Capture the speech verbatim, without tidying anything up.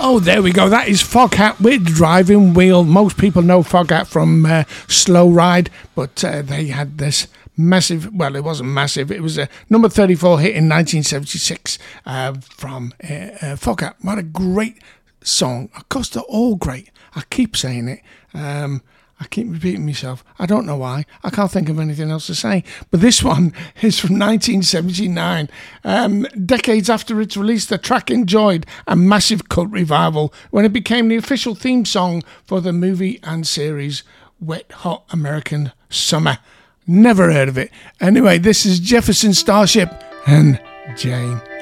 Oh, there we go. That is Foghat with Driving Wheel. Most people know Foghat from uh, Slow Ride, but uh, they had this massive, well, it wasn't massive, it was a number thirty-four hit in nineteen seventy-six uh, from uh, uh, Foghat. What a great song. Of course, they're all great. I keep saying it. Um, I keep repeating myself. I don't know why. I can't think of anything else to say. But this one is from nineteen seventy-nine. Um, decades after its release, the track enjoyed a massive cult revival when it became the official theme song for the movie and series Wet Hot American Summer. Never heard of it. Anyway, this is Jefferson Starship and Jane.